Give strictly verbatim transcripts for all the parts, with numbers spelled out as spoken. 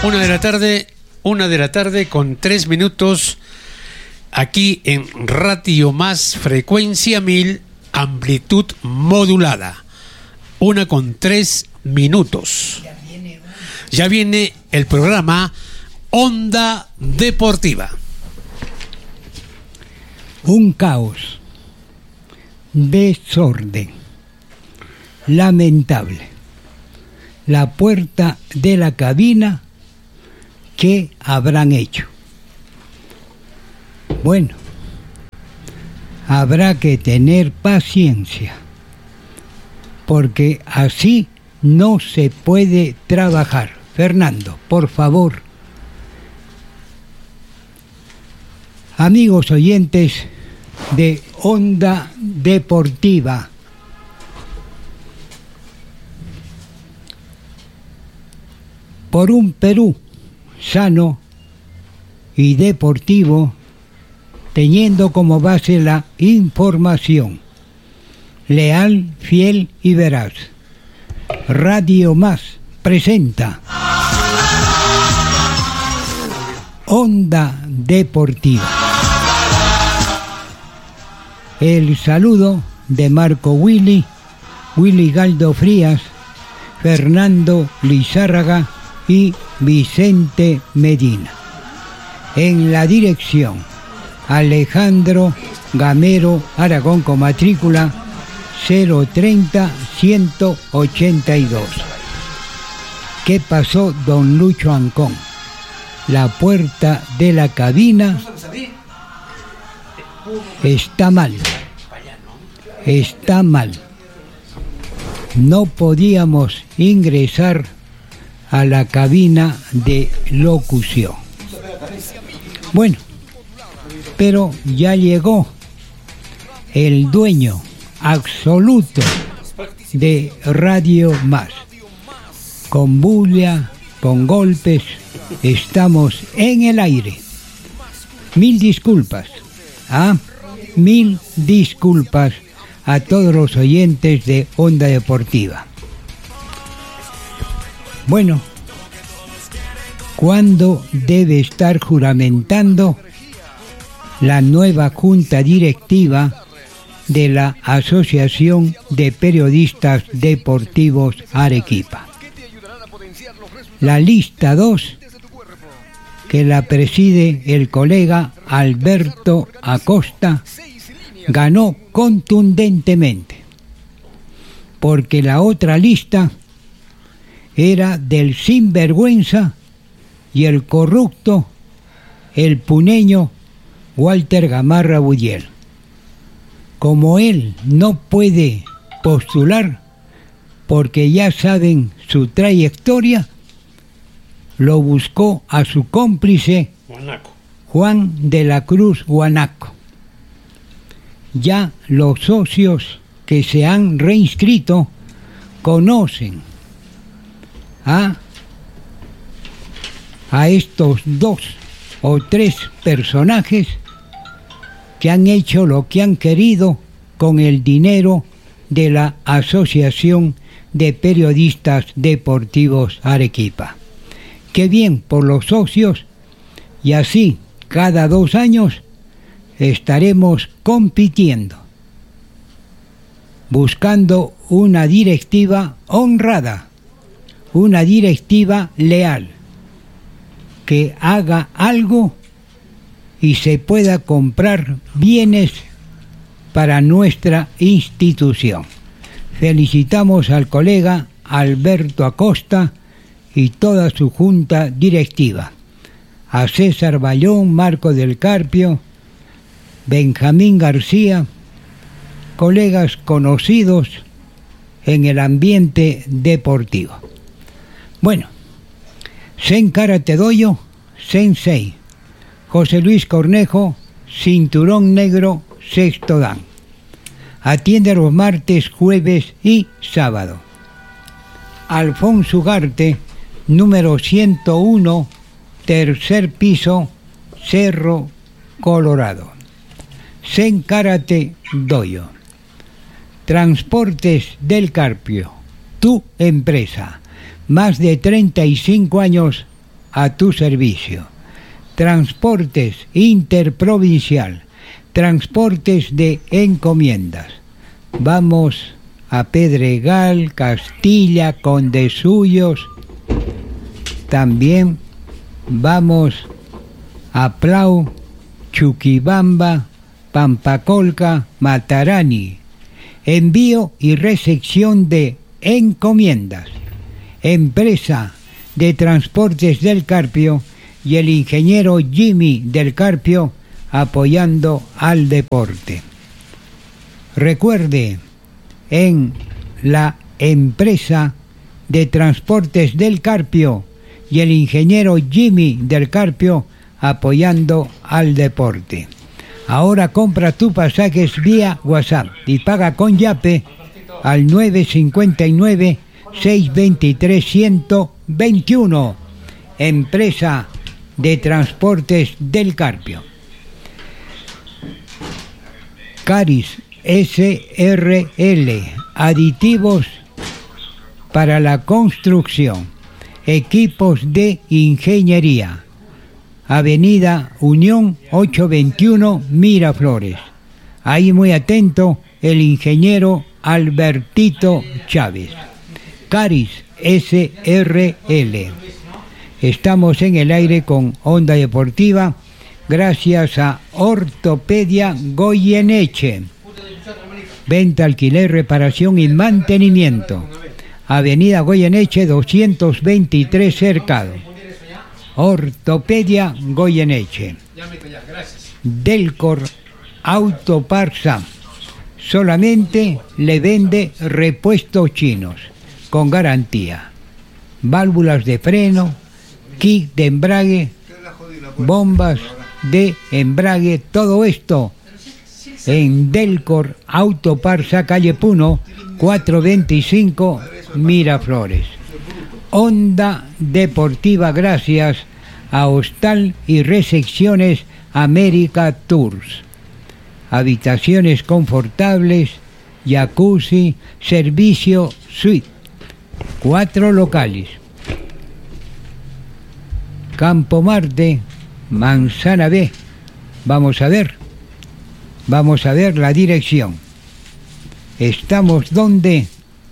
Una de la tarde, una de la tarde con tres minutos, aquí en Radio Más, frecuencia mil, amplitud modulada. Una con tres minutos. Ya viene el programa Onda Deportiva. Un caos, desorden, lamentable. La puerta de la cabina, ¿qué habrán hecho? Bueno, habrá que tener paciencia, porque así no se puede trabajar. Fernando, por favor. Amigos oyentes de Onda Deportiva, por un Perú sano y deportivo, teniendo como base la información, leal, fiel y veraz. Radio Más presenta Onda Deportiva. El saludo de Marco Willy, Willy Galdo Frías, Fernando Lizárraga y Vicente Medina. En la dirección, Alejandro Gamero Aragón con matrícula cero treinta ciento ochenta y dos. ¿Qué pasó, don Lucho Ancón? La puerta de la cabina está mal. Está mal. No podíamos ingresar a la cabina de locución. Bueno, pero ya llegó el dueño absoluto de Radio Más. Con bulla, con golpes, estamos en el aire. Mil disculpas, ¿ah? Mil disculpas a todos los oyentes de Onda Deportiva. Bueno, ¿cuándo debe estar juramentando la nueva junta directiva de la Asociación de Periodistas Deportivos Arequipa? La lista dos, que la preside el colega Alberto Acosta, ganó contundentemente, porque la otra lista era del sinvergüenza y el corrupto, el puneño Walter Gamarra Budiel. Como él no puede postular, porque ya saben su trayectoria, lo buscó a su cómplice Guanaco. Juan de la Cruz Guanaco. Ya los socios que se han reinscrito conocen a, a estos dos o tres personajes que han hecho lo que han querido con el dinero de la Asociación de Periodistas Deportivos Arequipa. Qué bien por los socios, y así cada dos años estaremos compitiendo, buscando una directiva honrada, una directiva leal, que haga algo y se pueda comprar bienes para nuestra institución. Felicitamos al colega Alberto Acosta y toda su junta directiva, a César Bayón, Marco del Carpio, Benjamín García, colegas conocidos en el ambiente deportivo. Bueno, Sen Karate Doyo, Sensei, José Luis Cornejo, cinturón negro, sexto dan. Atiende los martes, jueves y sábado. Alfonso Ugarte, número ciento uno, tercer piso, Cerro Colorado. Sen Karate Doyo. Transportes del Carpio, tu empresa. Más de treinta y cinco años a tu servicio. Transportes interprovincial, transportes de encomiendas. Vamos a Pedregal, Castilla, Condesuyos. También vamos a Plau, Chuquibamba, Pampacolca, Matarani. Envío y recepción de encomiendas. Empresa de Transportes del Carpio y el ingeniero Jimmy del Carpio apoyando al deporte. Recuerde, en la empresa de Transportes del Carpio y el ingeniero Jimmy del Carpio apoyando al deporte. Ahora compra tus pasajes vía WhatsApp y paga con Yape al nueve cinco nueve, seis dos tres, uno cero dos uno. Empresa de Transportes del Carpio. Caris S R L, aditivos para la construcción, equipos de ingeniería. Avenida Unión ochocientos veintiuno, Miraflores. Ahí muy atento el ingeniero Albertito Chávez. Caris S R L. Estamos en el aire con Onda Deportiva gracias a Ortopedia Goyeneche. Venta, alquiler, reparación y mantenimiento. Avenida Goyeneche doscientos veintitrés Cercado. Ortopedia Goyeneche. Delcor Autoparsa. Solamente le vende repuestos chinos con garantía. Válvulas de freno, kit de embrague, bombas de embrague, todo esto en Delcor Autoparsa, calle Puno, cuatrocientos veinticinco, Miraflores. Onda Deportiva gracias a Hostal y Recepciones América Tours. Habitaciones confortables, jacuzzi, servicio suite. Cuatro locales. Campo Marte, Manzana B. Vamos a ver. Vamos a ver la dirección. Estamos donde...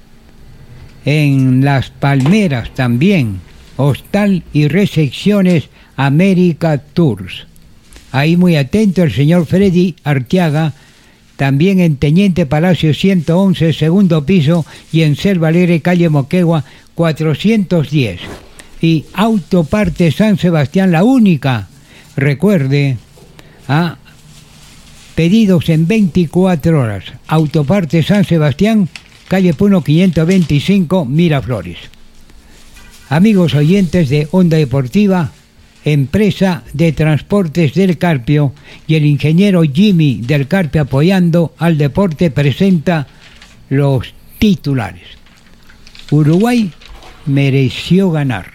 En Las Palmeras también, Hostal y Recepciones América Tours. Ahí muy atento el señor Freddy Arteaga, también en Teniente Palacio ciento once, segundo piso, y en Selva Alegre, calle Moquegua, cuatrocientos diez. Y Autoparte San Sebastián, la única, recuerde, ¿ah? Pedidos en veinticuatro horas. Autoparte San Sebastián, calle Puno quinientos veinticinco, Miraflores. Amigos oyentes de Onda Deportiva, empresa de Transportes del Carpio y el ingeniero Jimmy del Carpio apoyando al deporte presenta los titulares. Uruguay mereció ganar.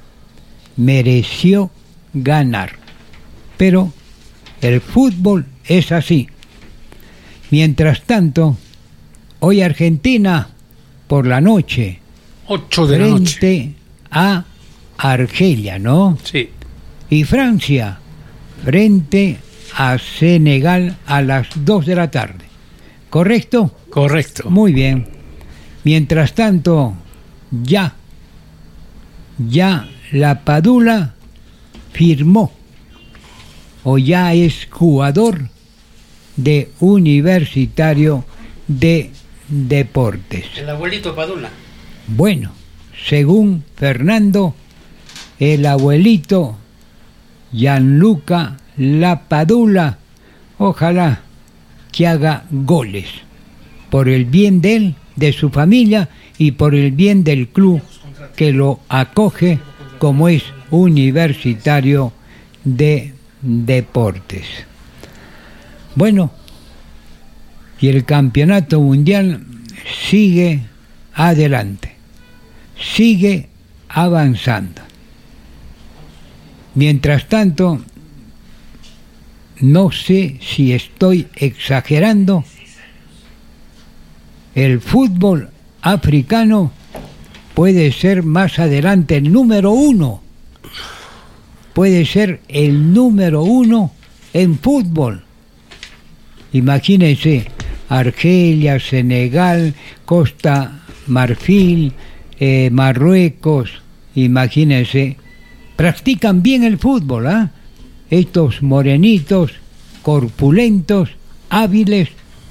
Mereció ganar. Pero el fútbol es así. Mientras tanto, hoy Argentina por la noche, ocho de la noche, frente a Argelia, ¿no? Sí. Y Francia frente a Senegal a las dos de la tarde. ¿Correcto? Correcto. Muy bien. Mientras tanto, ya, ya la Padula firmó o ya es jugador de Universitario de Deportes. El abuelito Padula. Bueno, según Fernando, el abuelito Gianluca Lapadula, ojalá que haga goles por el bien de él, de su familia y por el bien del club que lo acoge como es Universitario de Deportes. Bueno, y el campeonato mundial sigue adelante, sigue avanzando. Mientras tanto, no sé si estoy exagerando, el fútbol africano puede ser más adelante el número uno puede ser el número uno en fútbol. Imagínense, Argelia, Senegal, Costa Marfil, eh, Marruecos, imagínense, practican bien el fútbol, ¿ah? ¿eh? Estos morenitos, corpulentos, hábiles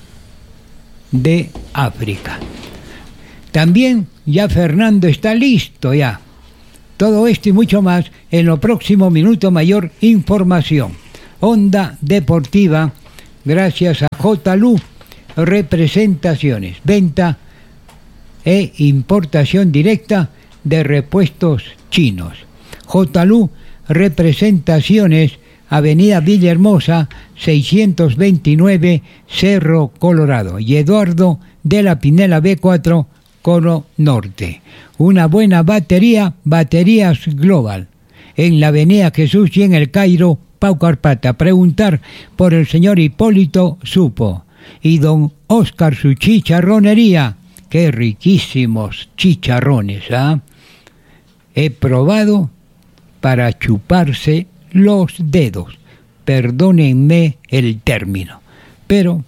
de África. También ya Fernando está listo ya. Todo esto y mucho más en lo próximo Minuto Mayor Información. Onda Deportiva, gracias a J. Lu Representaciones, venta e importación directa de repuestos chinos. J. Lu Representaciones, Avenida Villahermosa, seiscientos veintinueve, Cerro Colorado. Y Eduardo de la Pinela B cuatro, Cono Norte. Una buena batería, Baterías Global, en la Avenida Jesús y en el Cairo, Pau Carpata. Preguntar por el señor Hipólito Supo. Y don Oscar su chicharronería. Qué riquísimos chicharrones, ¿ah? ¿eh? He probado para chuparse los dedos. Perdónenme el término. Pero,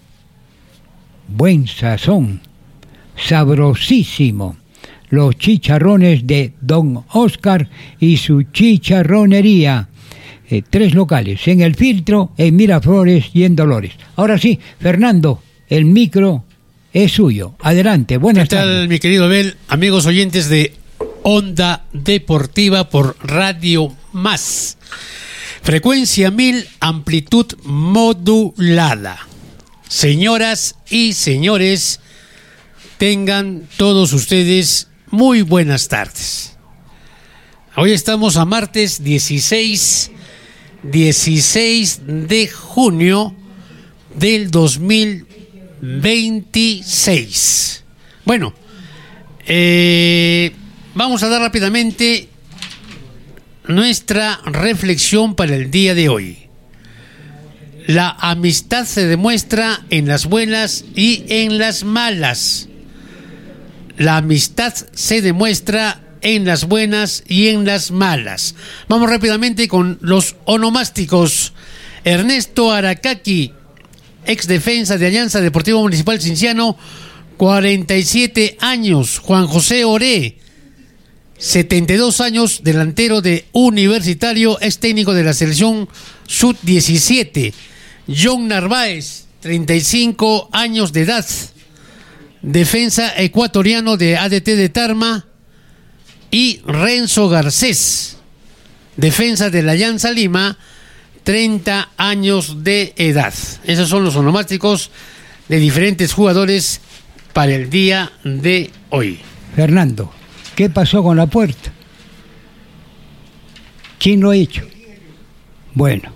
buen sazón. Sabrosísimo. Los chicharrones de don Oscar y su chicharronería. Eh, tres locales, en El Filtro, en Miraflores y en Dolores. Ahora sí, Fernando, el micro es suyo. Adelante, buenas tardes. ¿Qué tal, mi querido Abel? Amigos oyentes de Onda Deportiva por Radio Más. Frecuencia mil, amplitud modulada. Señoras y señores, tengan todos ustedes muy buenas tardes. Hoy estamos a martes dieciséis de junio del dos mil veintiséis. Bueno, eh, vamos a dar rápidamente nuestra reflexión para el día de hoy. La amistad se demuestra en las buenas y en las malas. La amistad se demuestra en las buenas y en las malas. Vamos rápidamente con los onomásticos. Ernesto Aracaki, ex defensa de Alianza Deportivo Municipal Cinciano, cuarenta y siete años. Juan José Oré, setenta y dos años, delantero de Universitario, ex técnico de la selección sub diecisiete. John Narváez, treinta y cinco años de edad, defensa ecuatoriano de A D T de Tarma. Y Renzo Garcés, defensa de la Alianza Lima, treinta años de edad. Esos son los onomásticos de diferentes jugadores para el día de hoy. Fernando, ¿qué pasó con la puerta? ¿Quién lo ha hecho? Bueno,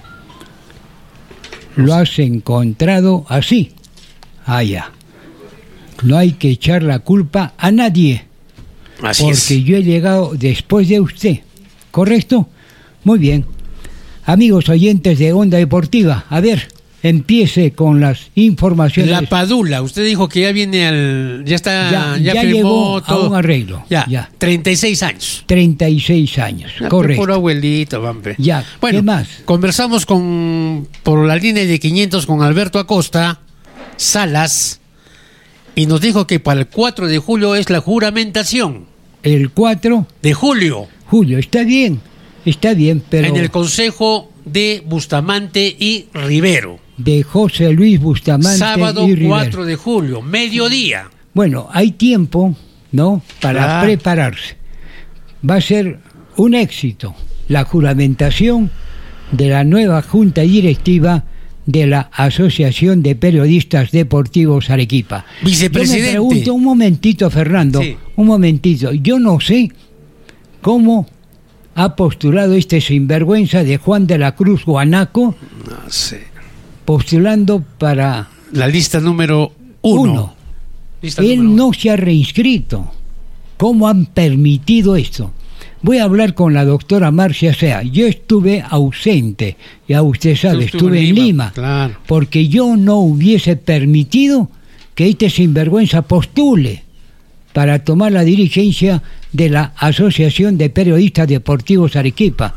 lo has encontrado así. Allá. No hay que echar la culpa a nadie. Así porque es. Yo he llegado después de usted, ¿correcto? Muy bien. Amigos oyentes de Onda Deportiva, a ver, empiece con las informaciones. La Padula, usted dijo que ya viene al... Ya está... Ya, Ya, ya firmó llegó todo. a un arreglo. Ya, Ya. treinta y seis años. treinta y seis años, Ya, correcto. Por abuelito, vampe. Ya, bueno, ¿qué más? Conversamos con por la línea de quinientos con Alberto Acosta Salas y nos dijo que para el cuatro de julio es la juramentación. El cuatro De julio. julio, está bien, está bien, pero En el Consejo de Bustamante y Rivero. de José Luis Bustamante Sábado y Rivera. cuatro de julio, mediodía. Bueno, hay tiempo, ¿no?, para Ah. prepararse. Va a ser un éxito la juramentación de la nueva Junta Directiva de la Asociación de Periodistas Deportivos Arequipa. Vicepresidente. Yo me pregunto, un momentito, Fernando, Sí. un momentito. Yo no sé cómo ha postulado este sinvergüenza de Juan de la Cruz Guanaco, No sé. postulando para La lista número uno. uno. Lista Él número uno. no se ha reinscrito. ¿Cómo han permitido esto? Voy a hablar con la doctora Marcia Sea. Yo estuve ausente, ya usted sabe, Usted estuve en Lima, Claro. porque yo no hubiese permitido que este sinvergüenza postule para tomar la dirigencia de la Asociación de Periodistas Deportivos Arequipa.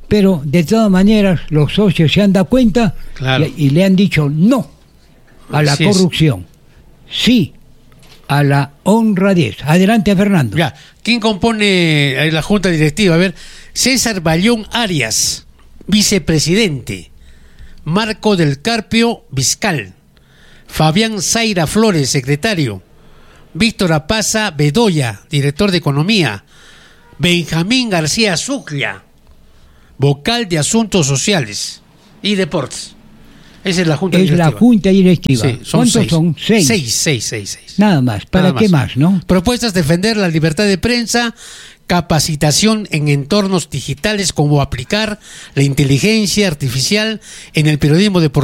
pero de todas maneras los socios se han dado cuenta Claro. y, y le han dicho no a la Así es. corrupción, sí a la honradez. Adelante, Fernando. Ya, ¿quién compone la junta directiva? A ver, César Bayón Arias, vicepresidente. Marco del Carpio, fiscal. Fabián Zaira Flores, secretario. Víctor Apaza Bedoya, director de Economía. Benjamín García Zuclia, vocal de Asuntos Sociales y Deportes. Esa es la junta Es directiva. la junta directiva. Sí, son ¿Cuántos seis. son? Seis. Seis, seis, seis, seis. Nada más. ¿Para Nada qué más, no? Propuestas: defender la libertad de prensa, capacitación en entornos digitales, como aplicar la inteligencia artificial en el periodismo deportivo.